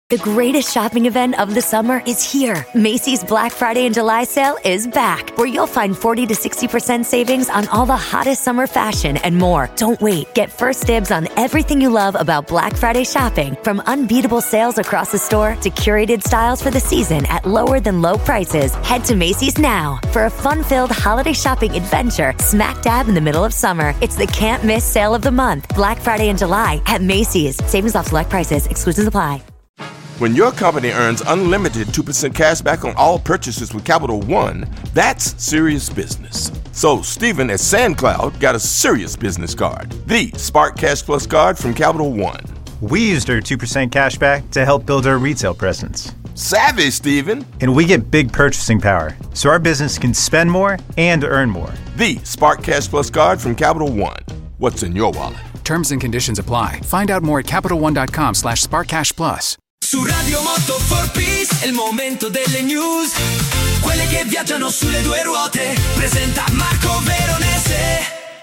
The greatest shopping event of the summer is here. Macy's Black Friday and July sale is back, where you'll find 40 to 60% savings on all the hottest summer fashion and more. Don't wait. Get first dibs on everything you love about Black Friday shopping, from unbeatable sales across the store to curated styles for the season at lower than low prices. Head to Macy's now for a fun-filled holiday shopping adventure smack dab in the middle of summer. It's the can't miss sale of the month. Black Friday and July at Macy's. Savings off select prices. Exclusions apply. When your company earns unlimited 2% cash back on all purchases with Capital One, that's serious business. So Stephen at SandCloud got a serious business card, the Spark Cash Plus card from Capital One. We used our 2% cash back to help build our retail presence. Savvy, Stephen. And we get big purchasing power, so our business can spend more and earn more. The Spark Cash Plus card from Capital One. What's in your wallet? Terms and conditions apply. Find out more at CapitalOne.com/SparkCashPlus. Su Radio Moto for Peace è il momento delle news, quelle che viaggiano sulle due ruote. Presenta Marco Veronese.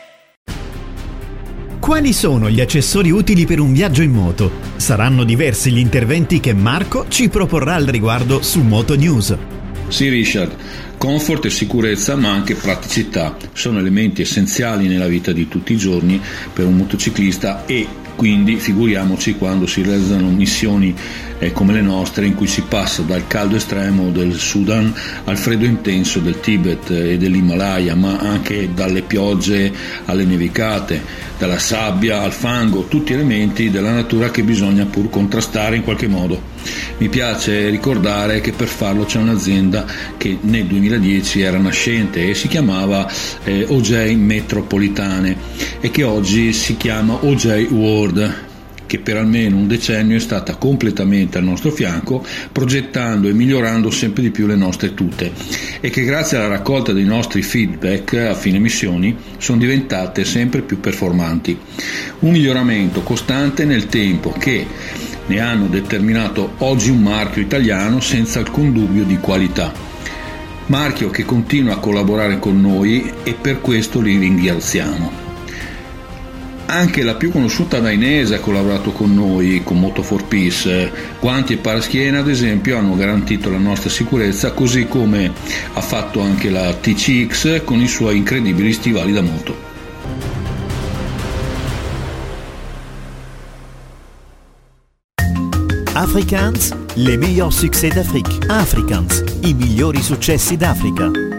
Quali sono gli accessori utili per un viaggio in moto? Saranno diversi gli interventi che Marco ci proporrà al riguardo su Moto News. Sì, Richard, comfort e sicurezza, ma anche praticità sono elementi essenziali nella vita di tutti i giorni per un motociclista, e quindi figuriamoci quando si realizzano missioni come le nostre, in cui si passa dal caldo estremo del Sudan al freddo intenso del Tibet e dell'Himalaya, ma anche dalle piogge alle nevicate, dalla sabbia al fango, tutti elementi della natura che bisogna pur contrastare in qualche modo. Mi piace ricordare che per farlo c'è un'azienda che nel 2010 era nascente e si chiamava OJ Metropolitane, e che oggi si chiama OJ World, che per almeno un decennio è stata completamente al nostro fianco, progettando e migliorando sempre di più le nostre tute, e che grazie alla raccolta dei nostri feedback a fine missioni sono diventate sempre più performanti. Un miglioramento costante nel tempo che ne hanno determinato oggi un marchio italiano senza alcun dubbio di qualità. Marchio che continua a collaborare con noi, e per questo li ringraziamo. Anche la più conosciuta Dainese ha collaborato con noi, con Moto for Peace. Guanti e paraschiena, ad esempio, hanno garantito la nostra sicurezza, così come ha fatto anche la TCX con i suoi incredibili stivali da moto. Afrikaans, les meilleurs succès d'Afrique. Afrikaans, i migliori successi d'Africa.